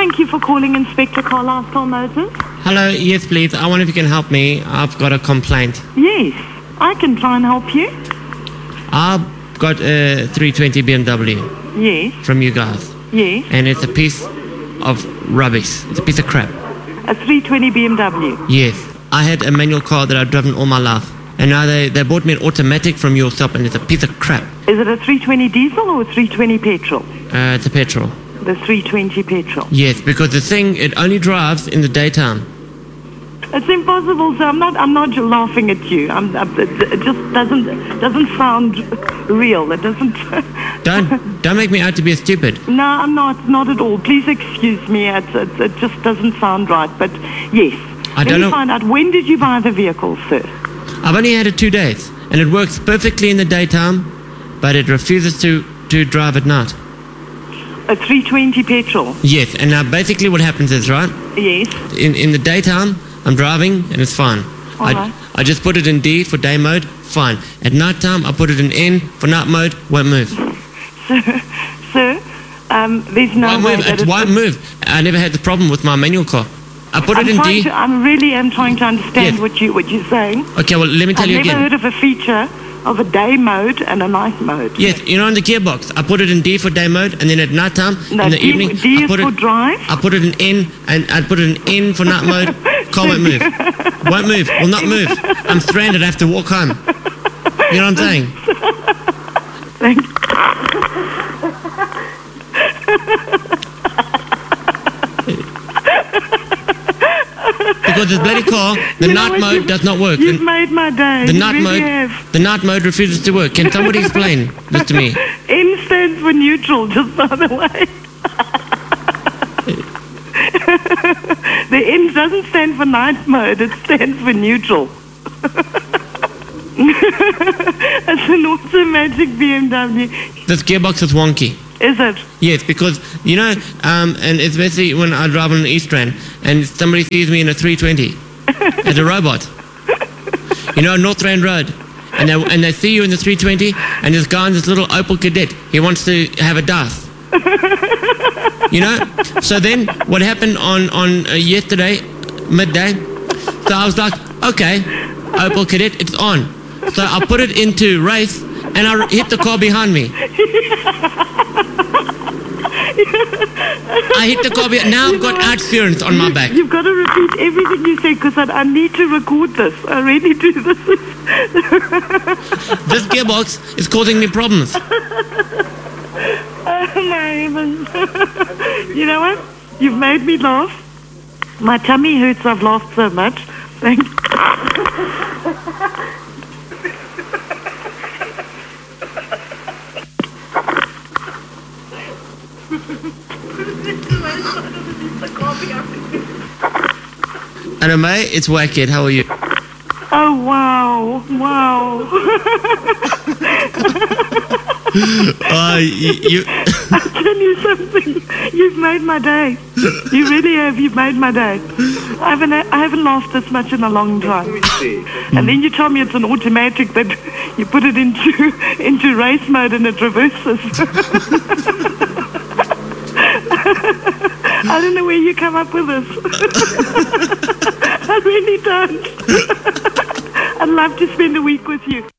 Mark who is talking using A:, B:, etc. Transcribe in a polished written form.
A: Thank you for calling Inspector Carl Lifestyle Motors.
B: Hello, yes please. I wonder if you can help me. I've got a complaint.
A: Yes, I can try and help you.
B: I've got a 320 BMW
A: Yes,
B: from you guys,
A: yes.
B: and it's a piece of rubbish. It's a piece of crap.
A: A 320 BMW.
B: Yes. I had a manual car that I've driven all my life, and now they bought me an automatic from your shop, and it's a piece of crap.
A: Is it a 320 diesel or a 320 petrol?
B: It's a petrol.
A: The 320 petrol.
B: Yes, because the thing, it only drives in the daytime.
A: It's impossible, sir. I'm not laughing at you. It just doesn't sound real. It doesn't.
B: Don't make me out to be a stupid.
A: No, I'm not at all. Please excuse me. It just doesn't sound right. But yes.
B: I don't know.
A: Let me find out. When did you buy the vehicle, sir?
B: I've only had it 2 days, and it works perfectly in the daytime, but it refuses to drive at night.
A: A 320 petrol.
B: Yes, and now basically what happens is, right,
A: Yes.
B: in the daytime, I'm driving and it's fine.
A: Alright.
B: I just put it in D for day mode, fine. At night time, I put it in N for night mode, won't move.
A: Sir, there's no
B: Won't
A: way
B: move,
A: that
B: it won't move. I never had the problem with my manual car. I put it in D.
A: I really am trying to understand
B: Yes.
A: what you're saying.
B: Okay, well, let me tell you
A: I've never
B: again.
A: heard of a feature of a day mode and a night mode.
B: Yes, you know, in the gearbox, I put it in D for day mode, and then at night time,
A: No,
B: in the
A: D,
B: evening,
A: D
B: I
A: is
B: put
A: for
B: it.
A: drive.
B: I put it in N, and I put it in N for night mode. Car won't move. Won't move. Will not move. I'm stranded. I have to walk home. You know what I'm saying?
A: Thank you.
B: Because this bloody car, the
A: You know
B: night
A: what?
B: mode does not work.
A: You've made my day.
B: The
A: You
B: night
A: really
B: mode,
A: have.
B: the night mode refuses to work. Can somebody explain this to me?
A: N stands for neutral, just by the way. The N doesn't stand for night mode, it stands for neutral. It's an automatic BMW.
B: This gearbox is wonky.
A: Is it?
B: Yes, because, you know, and especially when I drive on the East Rand and somebody sees me in a 320 as a robot, you know, North Rand Road, and they see you in the 320, and this guy in this little Opel Kadett, he wants to have a dance. You know? So then what happened on yesterday, midday, so I was like, okay, Opel Kadett, it's on. So I put it into race, and I hit the car behind me. I hit the car behind. Now I've got outsurance on my back.
A: You've got to repeat everything you say because I need to record this. I really do.
B: This gearbox is causing me problems.
A: Oh my heavens. You know what? You've made me laugh. My tummy hurts. I've laughed so much. Thank you.
B: And mate, it's Wackhead. How are you?
A: Oh, wow. Wow.
B: You
A: I'll tell you something. You've made my day. You really have. You've made my day. I haven't laughed this much in a long time. And then you tell me it's an automatic that you put it into race mode and it reverses. I don't know where you come up with this. I really don't. I'd love to spend a week with you.